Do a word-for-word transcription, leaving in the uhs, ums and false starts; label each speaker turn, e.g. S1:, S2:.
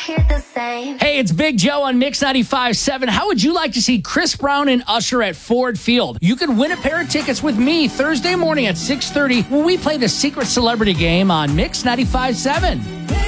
S1: hear the same.
S2: Hey, it's Big Joe on Mix ninety-five point seven. How would you like to see Chris Brown and Usher at Ford Field? You can win a pair of tickets with me Thursday morning at six thirty when we play the Secret Celebrity Game on Mix ninety-five point seven.